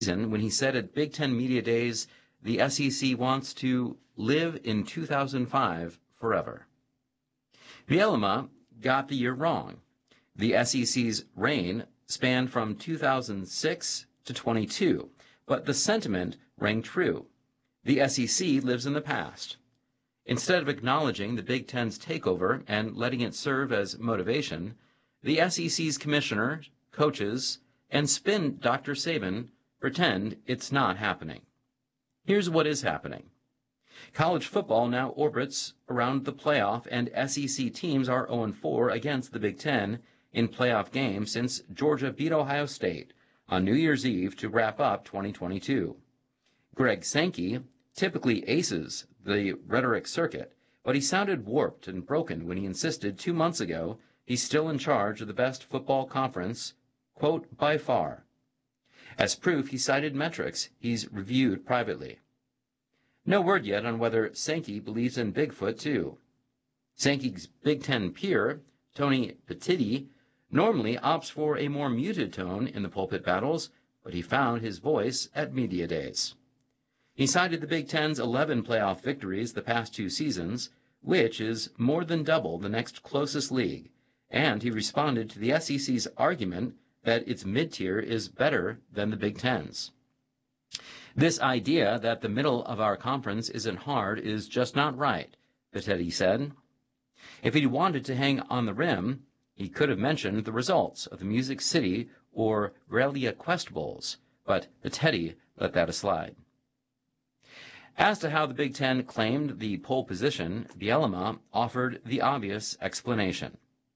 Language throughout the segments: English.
When he said at Big Ten Media Days, the SEC wants to live in 2005 forever. Bielema got the year wrong. The SEC's reign spanned from 2006 to 22, but the sentiment rang true. The SEC lives in the past. Instead of acknowledging the Big Ten's takeover and letting it serve as motivation, the SEC's commissioner, coaches, and spin Dr. Saban pretend it's not happening. Here's what is happening. College football now orbits around the playoff, and SEC teams are 0-4 against the Big Ten in playoff games since Georgia beat Ohio State on New Year's Eve to wrap up 2022. Greg Sankey typically aces the rhetoric circuit, but he sounded warped and broken when he insisted 2 months ago he's still in charge of the best football conference, quote, by far. As proof, he cited metrics he's reviewed privately. No word yet on whether Sankey believes in Bigfoot, too. Sankey's Big Ten peer, Tony Petitti, normally opts for a more muted tone in the pulpit battles, but he found his voice at media days. He cited the Big Ten's 11 playoff victories the past 2 seasons, which is more than double the next closest league, and he responded to the SEC's argument that its mid-tier is better than the Big Ten's. This idea that the middle of our conference isn't hard is just not right, Petitti said. If he wanted to hang on the rim, he could have mentioned the results of the Music City or Relia Quest Bowls, but Petitti let that slide. As to how the Big Ten claimed the pole position, Bielema offered the obvious explanation.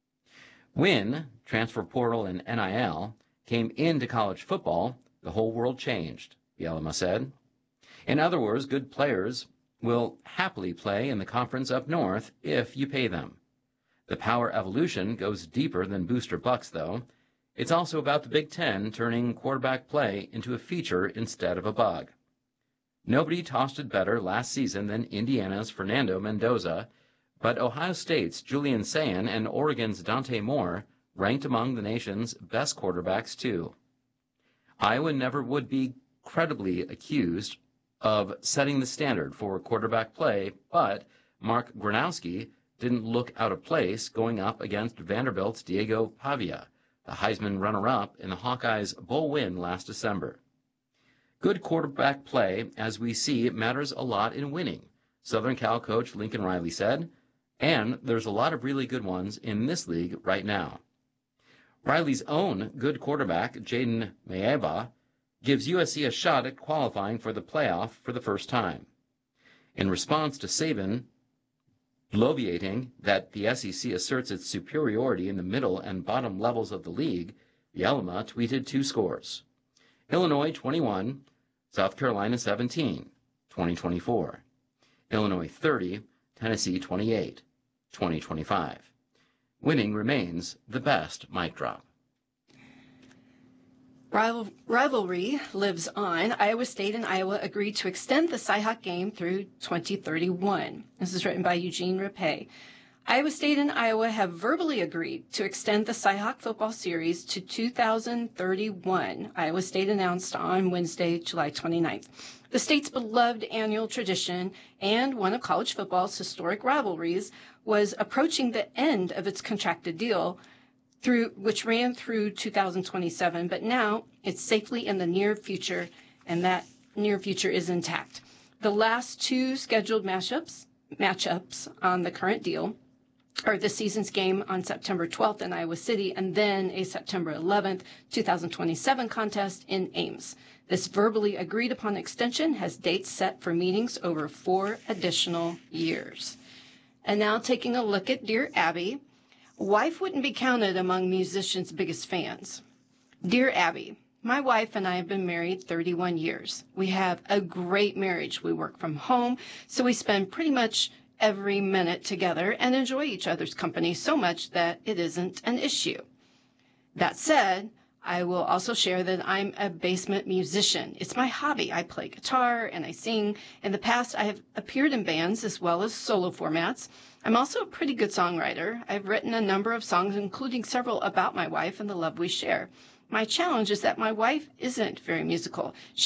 When transfer portal and NIL came into college football, the whole world changed, Bielema said. In other words, good players will happily play in the conference up north if you pay them. The power evolution goes deeper than booster bucks, though. It's also about the Big Ten turning quarterback play into a feature instead of a bug. Nobody tossed it better last season than Indiana's Fernando Mendoza, but Ohio State's Julian Sayin and Oregon's Dante Moore ranked among the nation's best quarterbacks, too. Iowa never would be credibly accused of setting the standard for quarterback play, but Mark Gronowski didn't look out of place going up against Vanderbilt's Diego Pavia, the Heisman runner-up in the Hawkeyes' bowl win last December. Good quarterback play, as we see, matters a lot in winning, Southern Cal coach Lincoln Riley said, and there's a lot of really good ones in this league right now. Riley's own good quarterback, Jaden Mayeba, gives USC a shot at qualifying for the playoff for the first time. In response to Saban bloviating that the SEC asserts its superiority in the middle and bottom levels of the league, Bielema tweeted 2 scores. Illinois 21, South Carolina 17, 2024. Illinois 30, Tennessee 28, 2025. Winning remains the best mic drop. Rivalry lives on. Iowa State and Iowa agreed to extend the Cyhawk game through 2031. This is written by Eugene Rapay. Iowa State and Iowa have verbally agreed to extend the Cyhawk football series to 2031, Iowa State announced on Wednesday, July 29th. The state's beloved annual tradition and one of college football's historic rivalries was approaching the end of its contracted deal, which ran through 2027, but now it's safely in the near future, and that near future is intact. The last 2 scheduled matchups on the current deal are this season's game on September 12th in Iowa City, and then a September 11th, 2027 contest in Ames. This verbally agreed upon extension has dates set for meetings over 4 additional years. And now taking a look at Dear Abby. Wife wouldn't be counted among musicians' biggest fans. Dear Abby, my wife and I have been married 31 years. We have a great marriage. We work from home, so we spend pretty much every minute together and enjoy each other's company so much that it isn't an issue. That said, I will also share that I'm a basement musician. It's my hobby. I play guitar and I sing. In the past, I have appeared in bands as well as solo formats. I'm also a pretty good songwriter. I've written a number of songs, including several about my wife and the love we share. My challenge is that my wife isn't very musical.